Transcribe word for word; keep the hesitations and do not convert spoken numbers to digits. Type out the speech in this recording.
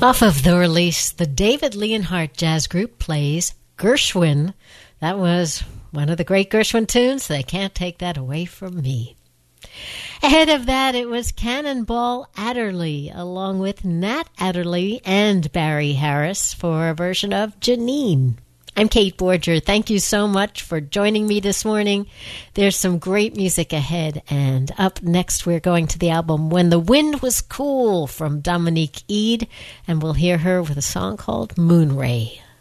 Off of the release, the David Leonhardt Jazz Group plays Gershwin. That was one of the great Gershwin tunes. They can't take that away from me. Ahead of that, it was Cannonball Adderley, along with Nat Adderley and Barry Harris for a version of Janine. I'm Kate Borger. Thank you so much for joining me this morning. There's some great music ahead, and up next we're going to the album When the Wind Was Cool from Dominique Eade, and we'll hear her with a song called Moonray.